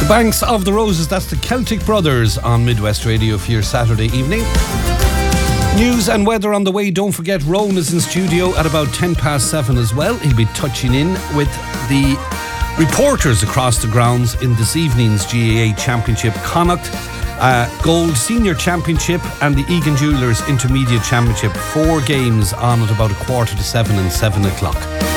The Banks of the Roses, that's the Celtic Brothers on Midwest Radio for your Saturday evening. News and weather on the way. Don't forget, Rowan is in studio at about 7:10 as well. He'll be touching in with the reporters across the grounds in this evening's GAA Championship. Connacht Gold Senior Championship and the Egan Jewelers Intermediate Championship. 4 games on at about 7:15 and 7 o'clock.